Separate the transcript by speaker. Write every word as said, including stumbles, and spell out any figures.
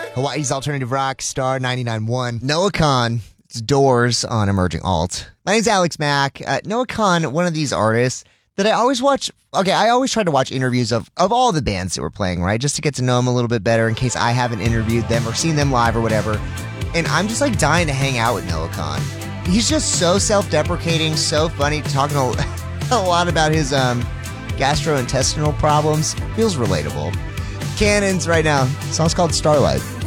Speaker 1: Hawaii's alternative rock, Star ninety-nine point one. Noah Kahan. It's Doors on Emerging Alt. My name's Alex Mack. Uh, Noah Kahan, one of these artists that I always watch. Okay, I always try to watch interviews of, of all the bands that were playing, right? Just to get to know them a little bit better in case I haven't interviewed them or seen them live or whatever. And I'm just like dying to hang out with Noah Kahan. He's just so self-deprecating, so funny, talking a, a lot about his um, gastrointestinal problems. Feels relatable. Cannons right now. The song's called Starlight.